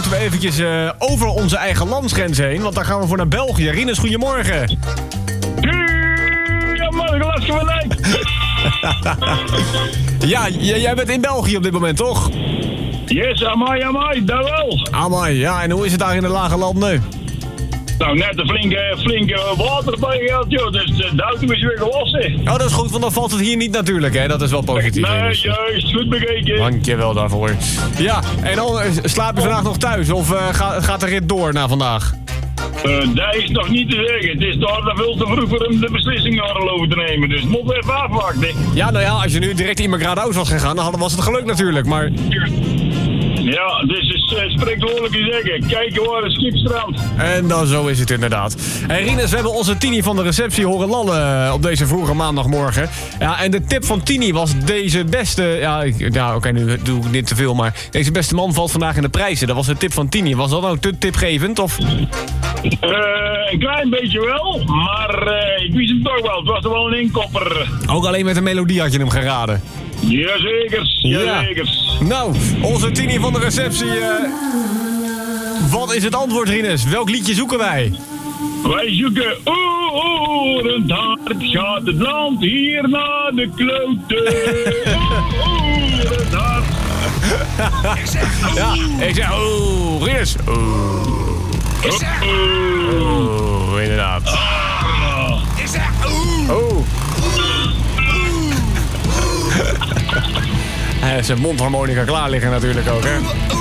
moeten we eventjes over onze eigen landsgrens heen. Want daar gaan we voor naar België. Rinus, goedemorgen. Goedemorgen, vanuit. Ja, jij bent in België op dit moment, toch? Yes, amai, dat wel. Amai, ja, en hoe is het daar in de lage landen? Nou, net een flinke waterbij gehad, joh. Dus de auto is weer gewassen. Oh, dat is goed, want dan valt het hier niet natuurlijk, hè? Dat is wel positief. Nee, Rinus. juist, goed bekeken. Dankjewel daarvoor. Ja, en dan slaap je vandaag nog thuis of gaat de rit door na vandaag? Dat is nog niet te zeggen. Het is daar veel te vroeg voor hem de beslissing over te nemen. Dus moet we even afwachten. Ja, nou ja, als je nu direct in Immigradaus was gegaan, dan was het geluk natuurlijk, maar... Ja, dus is spreekwoordelijk te zeggen. Kijken waar het schip strandt. En dan zo is het inderdaad. Hey Rinus, we hebben onze Tini van de receptie horen lallen op deze vroege maandagmorgen. Ja, en de tip van Tini was deze beste... Ja, oké, nu doe ik niet te veel, maar... Deze beste man valt vandaag in de prijzen. Dat was de tip van Tini. Was dat nou te tipgevend, of... Een klein beetje wel, maar ik wist hem toch wel. Het was toch wel een inkopper. Ook alleen met een melodie had je hem geraden. Jazekers. Ja. Nou, onze Tini van de receptie. Wat is het antwoord, Rinus? Welk liedje zoeken wij? Wij zoeken oerend hard gaat het land hier naar de kloten. Oerend hard. Ja, ik zeg Rinus. Inderdaad. Ik zeg Hij heeft zijn mondharmonica klaar liggen natuurlijk ook, hè?